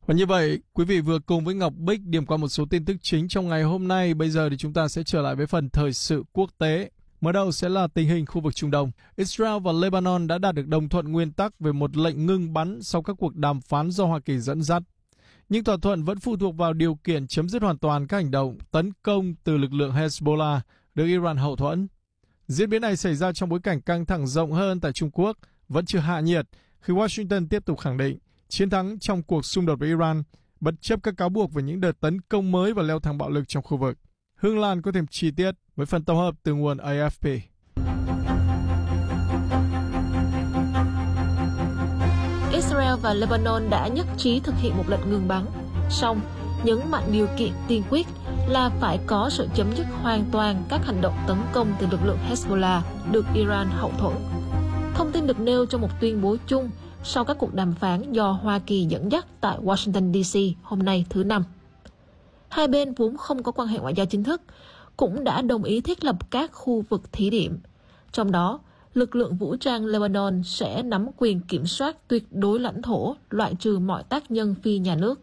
Và như vậy, quý vị vừa cùng với Ngọc Bích điểm qua một số tin tức chính trong ngày hôm nay. Bây giờ thì chúng ta sẽ trở lại với phần thời sự quốc tế. Mở đầu sẽ là tình hình khu vực Trung Đông. Israel và Lebanon đã đạt được đồng thuận nguyên tắc về một lệnh ngưng bắn sau các cuộc đàm phán do Hoa Kỳ dẫn dắt. Nhưng thỏa thuận vẫn phụ thuộc vào điều kiện chấm dứt hoàn toàn các hành động tấn công từ lực lượng Hezbollah được Iran hậu thuẫn. Diễn biến này xảy ra trong bối cảnh căng thẳng rộng hơn tại Trung Quốc vẫn chưa hạ nhiệt khi Washington tiếp tục khẳng định chiến thắng trong cuộc xung đột với Iran, bất chấp các cáo buộc về những đợt tấn công mới và leo thang bạo lực trong khu vực. Hương Lan có thêm chi tiết với phần tổng hợp từ nguồn AFP. Israel và Lebanon đã nhất trí thực hiện một lệnh ngừng bắn, song nhấn mạnh điều kiện tiên quyết là phải có sự chấm dứt hoàn toàn các hành động tấn công từ lực lượng Hezbollah được Iran hậu thuẫn. Thông tin được nêu trong một tuyên bố chung sau các cuộc đàm phán do Hoa Kỳ dẫn dắt tại Washington DC hôm nay thứ Năm. Hai bên vốn không có quan hệ ngoại giao chính thức, cũng đã đồng ý thiết lập các khu vực thí điểm. Trong đó, lực lượng vũ trang Lebanon sẽ nắm quyền kiểm soát tuyệt đối lãnh thổ, loại trừ mọi tác nhân phi nhà nước.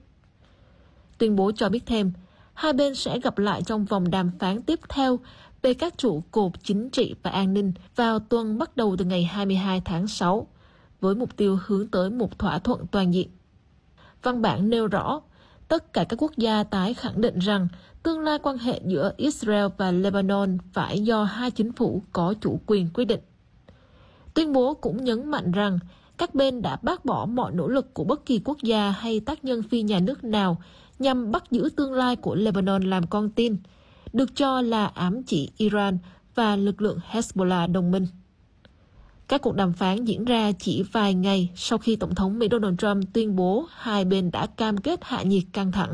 Tuyên bố cho biết thêm, hai bên sẽ gặp lại trong vòng đàm phán tiếp theo về các trụ cột chính trị và an ninh vào tuần bắt đầu từ ngày 22 tháng 6, với mục tiêu hướng tới một thỏa thuận toàn diện. Văn bản nêu rõ, tất cả các quốc gia tái khẳng định rằng tương lai quan hệ giữa Israel và Lebanon phải do hai chính phủ có chủ quyền quyết định. Tuyên bố cũng nhấn mạnh rằng các bên đã bác bỏ mọi nỗ lực của bất kỳ quốc gia hay tác nhân phi nhà nước nào nhằm bắt giữ tương lai của Lebanon làm con tin, được cho là ám chỉ Iran và lực lượng Hezbollah đồng minh. Các cuộc đàm phán diễn ra chỉ vài ngày sau khi Tổng thống Mỹ Donald Trump tuyên bố hai bên đã cam kết hạ nhiệt căng thẳng.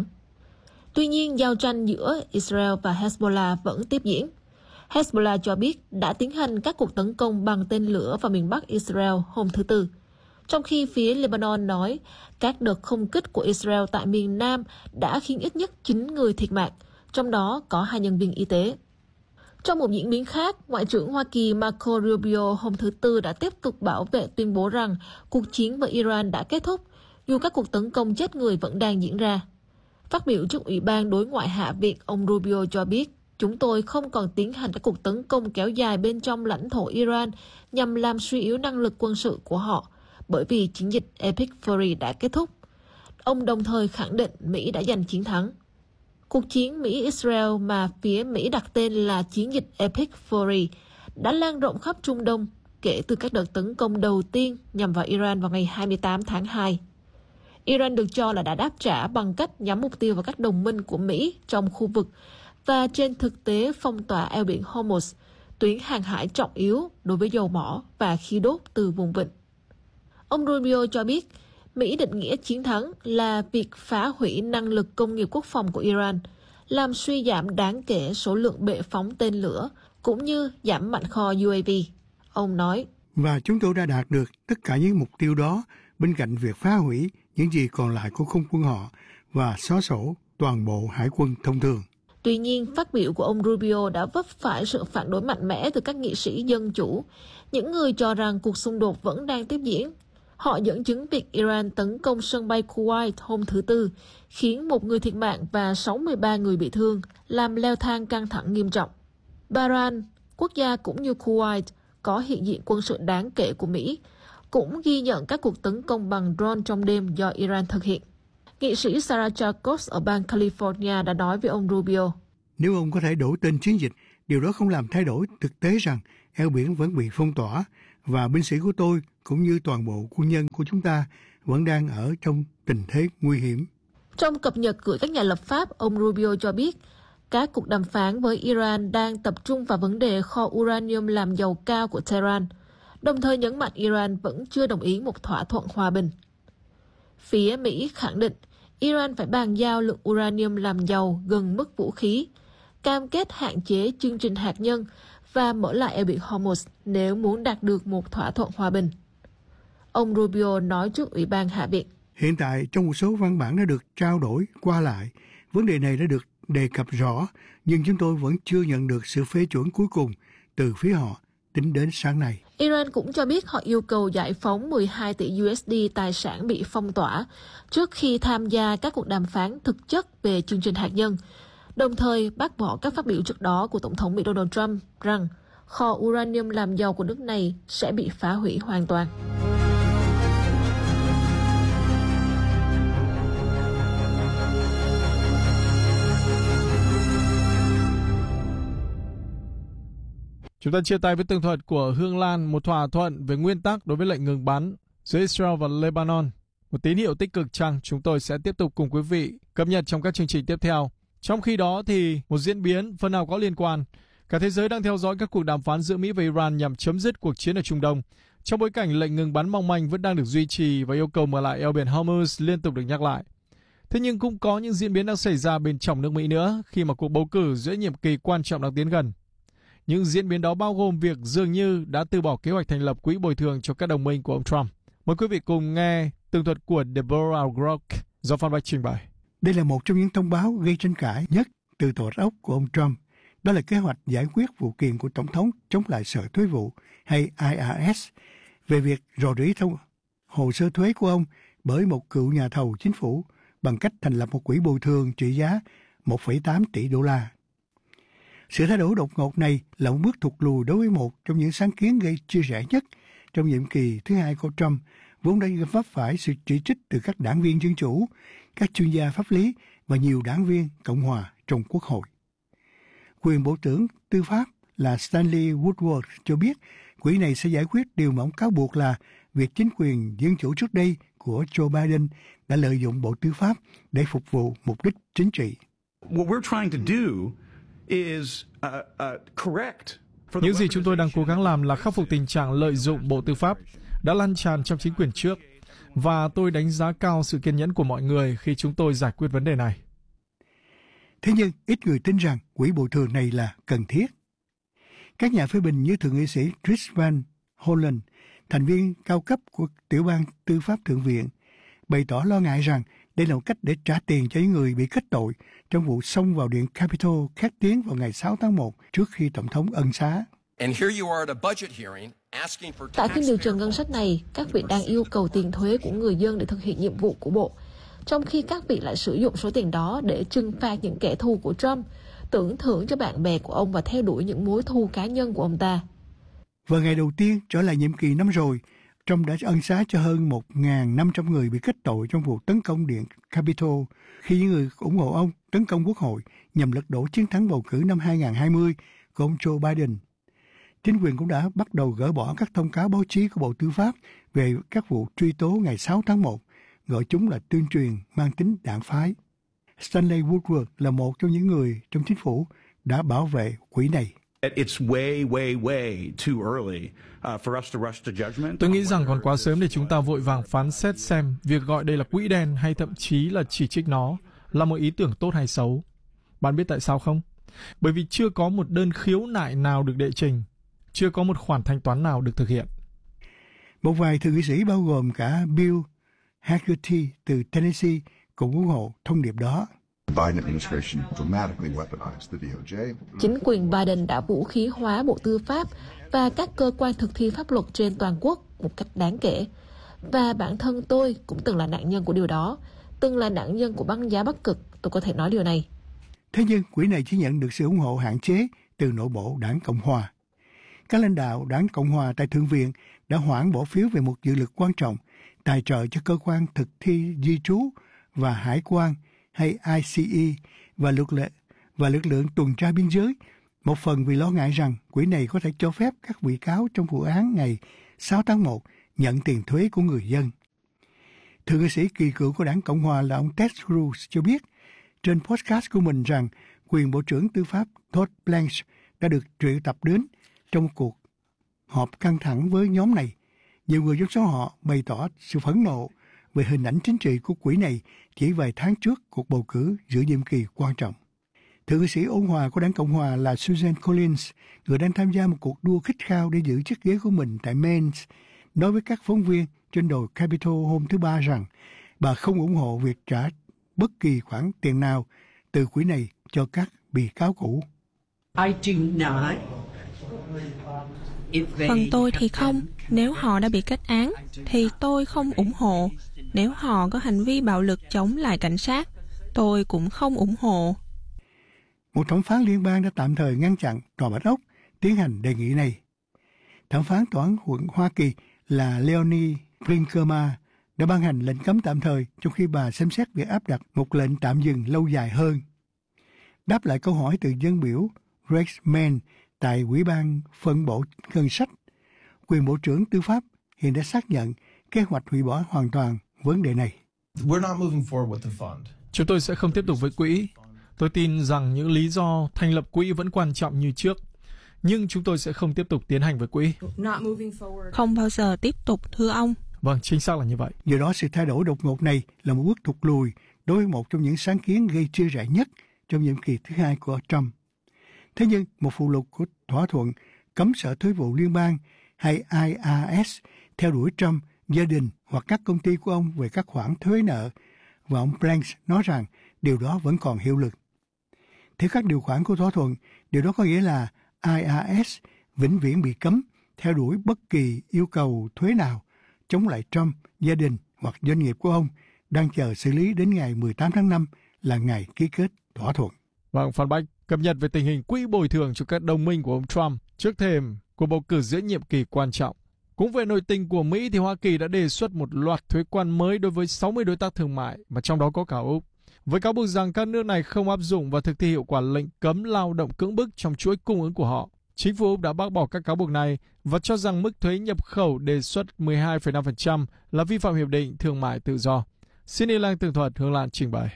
Tuy nhiên, giao tranh giữa Israel và Hezbollah vẫn tiếp diễn. Hezbollah cho biết đã tiến hành các cuộc tấn công bằng tên lửa vào miền Bắc Israel hôm thứ Tư, trong khi phía Lebanon nói các đợt không kích của Israel tại miền Nam đã khiến ít nhất 9 người thiệt mạng, trong đó có 2 nhân viên y tế. Trong một diễn biến khác, Ngoại trưởng Hoa Kỳ Marco Rubio hôm thứ Tư đã tiếp tục bảo vệ tuyên bố rằng cuộc chiến với Iran đã kết thúc, dù các cuộc tấn công chết người vẫn đang diễn ra. Phát biểu trước Ủy ban Đối ngoại Hạ viện, ông Rubio cho biết, chúng tôi không còn tiến hành các cuộc tấn công kéo dài bên trong lãnh thổ Iran nhằm làm suy yếu năng lực quân sự của họ, bởi vì chiến dịch Epic Fury đã kết thúc. Ông đồng thời khẳng định Mỹ đã giành chiến thắng. Cuộc chiến Mỹ-Israel mà phía Mỹ đặt tên là chiến dịch Epic Fury đã lan rộng khắp Trung Đông kể từ các đợt tấn công đầu tiên nhằm vào Iran vào ngày 28 tháng 2. Iran được cho là đã đáp trả bằng cách nhắm mục tiêu vào các đồng minh của Mỹ trong khu vực và trên thực tế phong tỏa eo biển Hormuz, tuyến hàng hải trọng yếu đối với dầu mỏ và khí đốt từ vùng vịnh. Ông Rubio cho biết, Mỹ định nghĩa chiến thắng là việc phá hủy năng lực công nghiệp quốc phòng của Iran, làm suy giảm đáng kể số lượng bệ phóng tên lửa, cũng như giảm mạnh kho UAV. Ông nói, và chúng tôi đã đạt được tất cả những mục tiêu đó bên cạnh việc phá hủy những gì còn lại của không quân họ và xóa sổ toàn bộ hải quân thông thường. Tuy nhiên, phát biểu của ông Rubio đã vấp phải sự phản đối mạnh mẽ từ các nghị sĩ dân chủ, những người cho rằng cuộc xung đột vẫn đang tiếp diễn. Họ dẫn chứng việc Iran tấn công sân bay Kuwait hôm thứ Tư, khiến 1 người thiệt mạng và 63 người bị thương, làm leo thang căng thẳng nghiêm trọng. Bahrain, quốc gia cũng như Kuwait, có hiện diện quân sự đáng kể của Mỹ, cũng ghi nhận các cuộc tấn công bằng drone trong đêm do Iran thực hiện. Nghị sĩ Sarah Jacobs ở bang California đã nói với ông Rubio, nếu ông có thể đổi tên chiến dịch, điều đó không làm thay đổi thực tế rằng eo biển vẫn bị phong tỏa và binh sĩ của tôi cũng như toàn bộ quân nhân của chúng ta vẫn đang ở trong tình thế nguy hiểm. Trong cập nhật gửi các nhà lập pháp, ông Rubio cho biết các cuộc đàm phán với Iran đang tập trung vào vấn đề kho uranium làm dầu cao của Tehran, đồng thời nhấn mạnh Iran vẫn chưa đồng ý một thỏa thuận hòa bình. Phía Mỹ khẳng định Iran phải bàn giao lượng uranium làm dầu gần mức vũ khí, cam kết hạn chế chương trình hạt nhân và mở lại eo biển Hormuz nếu muốn đạt được một thỏa thuận hòa bình. Ông Rubio nói trước Ủy ban Hạ viện, hiện tại trong một số văn bản đã được trao đổi qua lại, vấn đề này đã được đề cập rõ, nhưng chúng tôi vẫn chưa nhận được sự phê chuẩn cuối cùng từ phía họ. tính đến sáng nay. Iran cũng cho biết họ yêu cầu giải phóng 12 tỷ USD tài sản bị phong tỏa trước khi tham gia các cuộc đàm phán thực chất về chương trình hạt nhân, đồng thời bác bỏ các phát biểu trước đó của Tổng thống Mỹ Donald Trump rằng kho uranium làm giàu của nước này sẽ bị phá hủy hoàn toàn. Chúng ta chia tay với tường thuật của Hương Lan, một thỏa thuận về nguyên tắc đối với lệnh ngừng bắn giữa Israel và Lebanon. Một tín hiệu tích cực chăng chúng tôi sẽ tiếp tục cùng quý vị cập nhật trong các chương trình tiếp theo. Trong khi đó thì một diễn biến phần nào có liên quan. Cả thế giới đang theo dõi các cuộc đàm phán giữa Mỹ và Iran nhằm chấm dứt cuộc chiến ở Trung Đông. Trong bối cảnh lệnh ngừng bắn mong manh vẫn đang được duy trì và yêu cầu mở lại eo biển Hormuz liên tục được nhắc lại. Thế nhưng cũng có những diễn biến đang xảy ra bên trong nước Mỹ nữa khi mà cuộc bầu cử giữa nhiệm kỳ quan trọng đang tiến gần. Những diễn biến đó bao gồm việc dường như đã từ bỏ kế hoạch thành lập quỹ bồi thường cho các đồng minh của ông Trump. Mời quý vị cùng nghe tường thuật của Deborah Grock do Phan Bách trình bày. Đây là một trong những thông báo gây tranh cãi nhất từ tòa ốc của ông Trump. Đó là kế hoạch giải quyết vụ kiện của Tổng thống chống lại Sở Thuế vụ hay IRS về việc rò rỉ hồ sơ thuế của ông bởi một cựu nhà thầu chính phủ bằng cách thành lập một quỹ bồi thường trị giá 1,8 tỷ đô la. Sự thay đổi đột ngột này là một bước thụt lùi đối với một trong những sáng kiến gây chia rẽ nhất trong nhiệm kỳ thứ hai của Trump, vốn đã vấp phải sự chỉ trích từ các đảng viên Dân Chủ, các chuyên gia pháp lý và nhiều đảng viên Cộng hòa trong Quốc hội. Quyền Bộ trưởng Tư pháp là Stanley Woodward cho biết quỹ này sẽ giải quyết điều mà ông cáo buộc là việc chính quyền Dân Chủ trước đây của Joe Biden đã lợi dụng Bộ Tư pháp để phục vụ mục đích chính trị. What we're trying to do is correct. Những gì chúng tôi đang cố gắng làm là khắc phục tình trạng lợi dụng Bộ Tư pháp đã lan tràn trong chính quyền trước, và tôi đánh giá cao sự kiên nhẫn của mọi người khi chúng tôi giải quyết vấn đề này. Thế nhưng ít người tin rằng quỹ bồi thường này là cần thiết. Các nhà phê bình như thượng nghị sĩ Chris Van Hollen, thành viên cao cấp của tiểu ban tư pháp thượng viện, bày tỏ lo ngại rằng đây là một cách để trả tiền cho những người bị kết tội trong vụ xông vào điện Capitol khét tiếng vào ngày 6 tháng 1 trước khi Tổng thống ân xá. Tại phiên điều trần ngân sách này, các vị đang yêu cầu tiền thuế của người dân để thực hiện nhiệm vụ của Bộ, trong khi các vị lại sử dụng số tiền đó để trừng phạt những kẻ thù của Trump, tưởng thưởng cho bạn bè của ông và theo đuổi những mối thù cá nhân của ông ta. Vào ngày đầu tiên trở lại nhiệm kỳ năm rồi, Trump đã ân xá cho hơn 1.500 người bị kết tội trong vụ tấn công điện Capitol khi những người ủng hộ ông tấn công Quốc hội nhằm lật đổ chiến thắng bầu cử năm 2020 của ông Joe Biden. Chính quyền cũng đã bắt đầu gỡ bỏ các thông cáo báo chí của Bộ Tư pháp về các vụ truy tố ngày 6 tháng 1, gọi chúng là tuyên truyền mang tính đảng phái. Stanley Woodward là một trong những người trong chính phủ đã bảo vệ quỹ này. Tôi nghĩ rằng còn quá sớm để chúng ta vội vàng phán xét xem việc gọi đây là quỹ đen hay thậm chí là chỉ trích nó là một ý tưởng tốt hay xấu. Bạn biết tại sao không? Bởi vì chưa có một đơn khiếu nại nào được đệ trình, chưa có một khoản thanh toán nào được thực hiện. Một vài thượng nghị sĩ bao gồm cả Bill Hagerty từ Tennessee cũng ủng hộ thông điệp đó. Chính quyền Biden đã vũ khí hóa Bộ Tư pháp và các cơ quan thực thi pháp luật trên toàn quốc một cách đáng kể. Và bản thân tôi cũng từng là nạn nhân của điều đó, từng là nạn nhân của băng giá Bắc Cực, tôi có thể nói điều này. Thế nhưng quỹ này chỉ nhận được sự ủng hộ hạn chế từ nội bộ đảng Cộng hòa. Các lãnh đạo đảng Cộng hòa tại Thượng viện đã hoãn bỏ phiếu về một dự luật quan trọng tài trợ cho cơ quan thực thi di trú và hải quan hay ICE và lực lượng tuần tra biên giới, một phần vì lo ngại rằng quỹ này có thể cho phép các bị cáo trong vụ án ngày 6 tháng 1 nhận tiền thuế của người dân. Thượng nghị sĩ kỳ cựu của đảng Cộng hòa là ông Ted Cruz cho biết trên podcast của mình rằng quyền Bộ trưởng Tư pháp Todd Blanche đã được triệu tập đến trong một cuộc họp căng thẳng với nhóm này. Nhiều người trong số họ bày tỏ sự phẫn nộ về hình ảnh chính trị của quỹ này chỉ vài tháng trước cuộc bầu cử giữa nhiệm kỳ quan trọng. Thượng nghị sĩ ôn hòa của đảng Cộng hòa là Susan Collins, người đang tham gia một cuộc đua khích khao để giữ chiếc ghế của mình tại Maine, nói với các phóng viên trên đồi Capitol hôm thứ Ba rằng bà không ủng hộ việc trả bất kỳ khoản tiền nào từ quỹ này cho các bị cáo cũ. Phần tôi thì không. Nếu họ đã bị kết án, thì tôi không ủng hộ. Nếu họ có hành vi bạo lực chống lại cảnh sát, tôi cũng không ủng hộ. Một thẩm phán liên bang đã tạm thời ngăn chặn Tòa Bạch Ốc tiến hành đề nghị này. Thẩm phán tòa án quận Hoa Kỳ là Leonie Brinkema đã ban hành lệnh cấm tạm thời trong khi bà xem xét việc áp đặt một lệnh tạm dừng lâu dài hơn. Đáp lại câu hỏi từ dân biểu Rex Mann tại Ủy ban phân bổ ngân sách, quyền Bộ trưởng Tư pháp hiện đã xác nhận kế hoạch hủy bỏ hoàn toàn vấn đề này. Chúng tôi sẽ không tiếp tục với quỹ. Tôi tin rằng những lý do thành lập quỹ vẫn quan trọng như trước, nhưng chúng tôi sẽ không tiếp tục tiến hành với quỹ. Không bao giờ tiếp tục, thưa ông. Vâng, chính xác là như vậy. Do đó, sự thay đổi đột ngột này là một bước thụt lùi đối với một trong những sáng kiến gây chia rẽ nhất trong nhiệm kỳ thứ hai của Trump. Thế nhưng, một phụ lục của thỏa thuận cấm Sở Thuế vụ Liên bang hay IRS theo đuổi Trump, gia đình hoặc các công ty của ông về các khoản thuế nợ, và ông Blanks nói rằng điều đó vẫn còn hiệu lực. Theo các điều khoản của thỏa thuận, điều đó có nghĩa là IRS vĩnh viễn bị cấm theo đuổi bất kỳ yêu cầu thuế nào chống lại Trump, gia đình hoặc doanh nghiệp của ông đang chờ xử lý đến ngày 18 tháng 5 là ngày ký kết thỏa thuận. Vâng, Phan Bách cập nhật về tình hình quỹ bồi thường cho các đồng minh của ông Trump trước thềm của bầu cử giữa nhiệm kỳ quan trọng. Cũng về nội tình của Mỹ thì Hoa Kỳ đã đề xuất một loạt thuế quan mới đối với 60 đối tác thương mại, mà trong đó có cả Úc, với cáo buộc rằng các nước này không áp dụng và thực thi hiệu quả lệnh cấm lao động cưỡng bức trong chuỗi cung ứng của họ. Chính phủ Úc đã bác bỏ các cáo buộc này và cho rằng mức thuế nhập khẩu đề xuất 12,5% là vi phạm hiệp định thương mại tự do. Xin Yên Lang tường thuật, Hương Lan trình bày.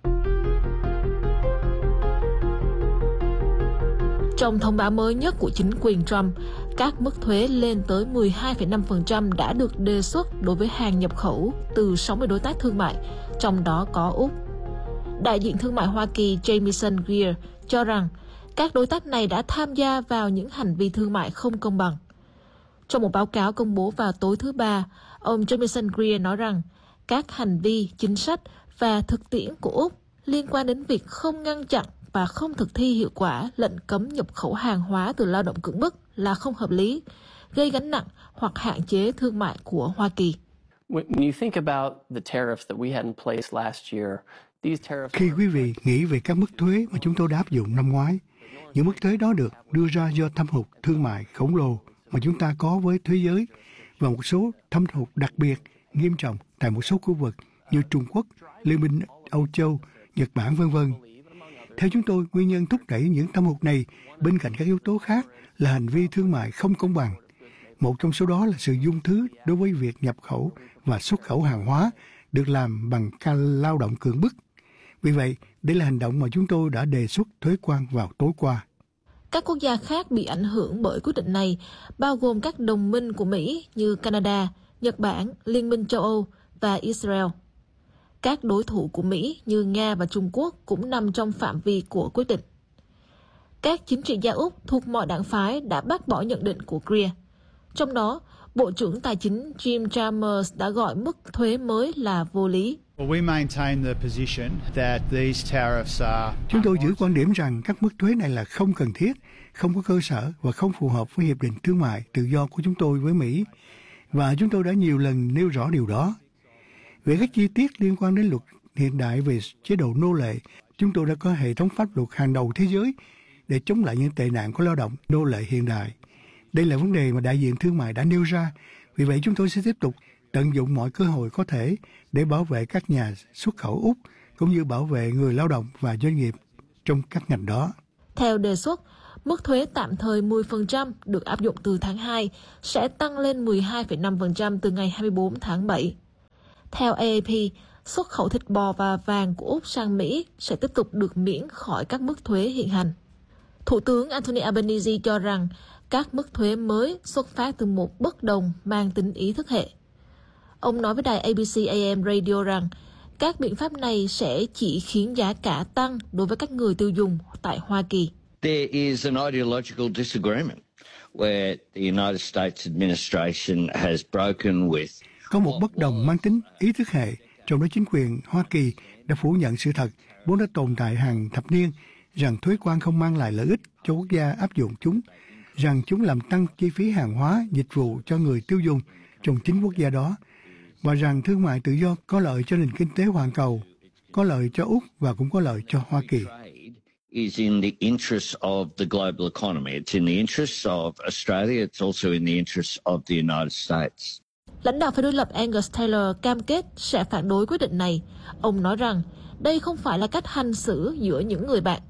Trong thông báo mới nhất của chính quyền Trump, các mức thuế lên tới 12,5% đã được đề xuất đối với hàng nhập khẩu từ 60 đối tác thương mại, trong đó có Úc. Đại diện thương mại Hoa Kỳ Jamieson Greer cho rằng các đối tác này đã tham gia vào những hành vi thương mại không công bằng. Trong một báo cáo công bố vào tối thứ Ba, ông Jamieson Greer nói rằng các hành vi, chính sách và thực tiễn của Úc liên quan đến việc không ngăn chặn và không thực thi hiệu quả lệnh cấm nhập khẩu hàng hóa từ lao động cưỡng bức là không hợp lý, gây gánh nặng hoặc hạn chế thương mại của Hoa Kỳ. Khi quý vị nghĩ về các mức thuế mà chúng tôi đã áp dụng năm ngoái, những mức thuế đó được đưa ra do thâm hụt thương mại khổng lồ mà chúng ta có với thế giới và một số thâm hụt đặc biệt nghiêm trọng tại một số khu vực như Trung Quốc, Liên minh Âu Châu, Nhật Bản v.v. Theo chúng tôi, nguyên nhân thúc đẩy những thâm hụt này bên cạnh các yếu tố khác là hành vi thương mại không công bằng. Một trong số đó là sự dung thứ đối với việc nhập khẩu và xuất khẩu hàng hóa được làm bằng lao động cưỡng bức. Vì vậy, đây là hành động mà chúng tôi đã đề xuất thuế quan vào tối qua. Các quốc gia khác bị ảnh hưởng bởi quyết định này, bao gồm các đồng minh của Mỹ như Canada, Nhật Bản, Liên minh châu Âu và Israel. Các đối thủ của Mỹ như Nga và Trung Quốc cũng nằm trong phạm vi của quyết định. Các chính trị gia Úc thuộc mọi đảng phái đã bác bỏ nhận định của Greer. Trong đó, Bộ trưởng Tài chính Jim Chalmers đã gọi mức thuế mới là vô lý. Chúng tôi giữ quan điểm rằng các mức thuế này là không cần thiết, không có cơ sở và không phù hợp với Hiệp định Thương mại Tự do của chúng tôi với Mỹ. Và chúng tôi đã nhiều lần nêu rõ điều đó. Về các chi tiết liên quan đến luật hiện đại về chế độ nô lệ, chúng tôi đã có hệ thống pháp luật hàng đầu thế giới để chống lại những tệ nạn của lao động nô lệ hiện đại. Đây là vấn đề mà đại diện thương mại đã nêu ra. Vì vậy chúng tôi sẽ tiếp tục tận dụng mọi cơ hội có thể để bảo vệ các nhà xuất khẩu Úc cũng như bảo vệ người lao động và doanh nghiệp trong các ngành đó. Theo đề xuất, mức thuế tạm thời 10% được áp dụng từ tháng 2 sẽ tăng lên 12,5% từ ngày 24 tháng 7. Theo AAP, xuất khẩu thịt bò và vàng của Úc sang Mỹ sẽ tiếp tục được miễn khỏi các mức thuế hiện hành. Thủ tướng Anthony Albanese cho rằng các mức thuế mới xuất phát từ một bất đồng mang tính ý thức hệ. Ông nói với đài ABC AM Radio rằng các biện pháp này sẽ chỉ khiến giá cả tăng đối với các người tiêu dùng tại Hoa Kỳ. There is an ideological disagreement where the United States administration has broken with. Có một bất đồng mang tính ý thức hệ, trong đó chính quyền Hoa Kỳ đã phủ nhận sự thật vốn đã tồn tại hàng thập niên rằng thuế quan không mang lại lợi ích cho quốc gia áp dụng chúng, rằng chúng làm tăng chi phí hàng hóa, dịch vụ cho người tiêu dùng trong chính quốc gia đó, và rằng thương mại tự do có lợi cho nền kinh tế toàn cầu, có lợi cho Úc và cũng có lợi cho Hoa Kỳ. Is in the interest of the global economy. It's in the interest of Australia. It's also in the interest of the United States. Lãnh đạo phe đối lập Angus Taylor cam kết sẽ phản đối quyết định này. Ông nói rằng đây không phải là cách hành xử giữa những người bạn.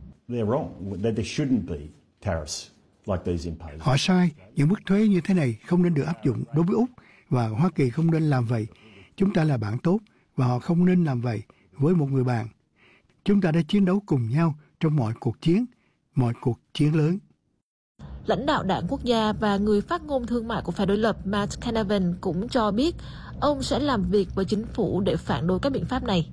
Họ sai, những mức thuế như thế này không nên được áp dụng đối với Úc, và Hoa Kỳ không nên làm vậy. Chúng ta là bạn tốt và họ không nên làm vậy với một người bạn. Chúng ta đã chiến đấu cùng nhau trong mọi cuộc chiến lớn. Lãnh đạo Đảng Quốc gia và người phát ngôn thương mại của phe đối lập Matt Canavan cũng cho biết ông sẽ làm việc với chính phủ để phản đối các biện pháp này.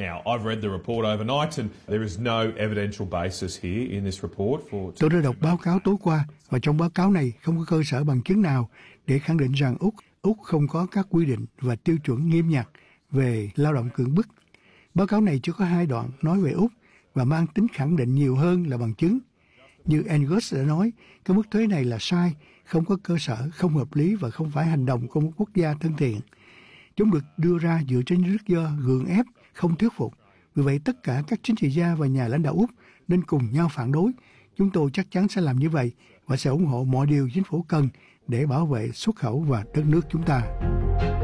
Tôi đã đọc báo cáo tối qua, và trong báo cáo này không có cơ sở bằng chứng nào để khẳng định rằng Úc không có các quy định và tiêu chuẩn nghiêm ngặt về lao động cưỡng bức. Báo cáo này chỉ có 2 đoạn nói về Úc và mang tính khẳng định nhiều hơn là bằng chứng. Như Angus đã nói, cái mức thuế này là sai, không có cơ sở, không hợp lý và không phải hành động của một quốc gia thân thiện. Chúng được đưa ra dựa trên lý do gượng ép, không thuyết phục. Vì vậy, tất cả các chính trị gia và nhà lãnh đạo Úc nên cùng nhau phản đối. Chúng tôi chắc chắn sẽ làm như vậy và sẽ ủng hộ mọi điều chính phủ cần để bảo vệ xuất khẩu và đất nước chúng ta.